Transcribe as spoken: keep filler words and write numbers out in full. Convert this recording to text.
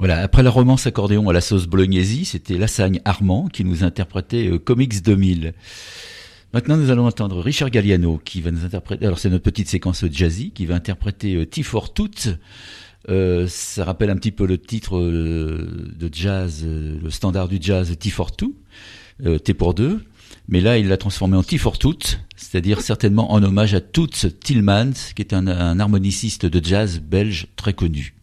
Voilà, après la romance accordéon à la sauce bolognaise, c'était Lassagne Armand qui nous interprétait euh, Comics deux mille. Maintenant, nous allons entendre Richard Galliano qui va nous interpréter, alors c'est notre petite séquence jazzy, qui va interpréter euh, Tea for Tout. Euh, ça rappelle un petit peu le titre euh, de jazz, euh, le standard du jazz Tea for Two, euh, T pour deux. Mais là, il l'a transformé en Tea for Tout, c'est-à-dire certainement en hommage à Toots Thielemans, qui est un, un harmoniciste de jazz belge très connu.